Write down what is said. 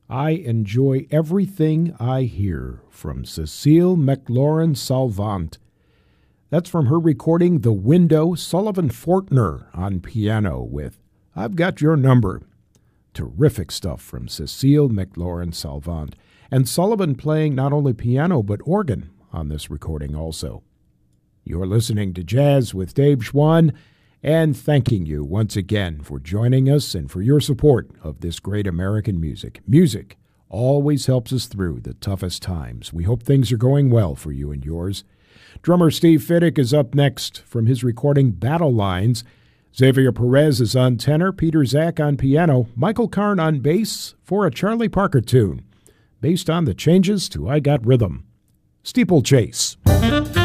I enjoy everything I hear from Cecile McLaurin-Salvant. That's from her recording The Window, Sullivan Fortner on piano with I've Got Your Number. Terrific stuff from Cecile McLaurin-Salvant. And Sullivan playing not only piano but organ on this recording also. You're listening to Jazz with Dave Schwann, and thanking you once again for joining us and for your support of this great American music. Music always helps us through the toughest times. We hope things are going well for you and yours. Drummer Steve Fiddick is up next from his recording Battle Lines. Xavier Perez is on tenor, Peter Zach on piano, Michael Karn on bass for a Charlie Parker tune based on the changes to I Got Rhythm. Steeplechase.